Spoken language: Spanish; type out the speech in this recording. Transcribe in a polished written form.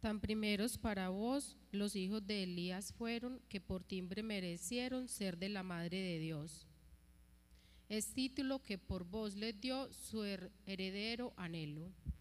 Tan primeros para vos los hijos de Elías fueron, que por timbre merecieron ser de la Madre de Dios. Es título que por vos les dio su heredero anhelo.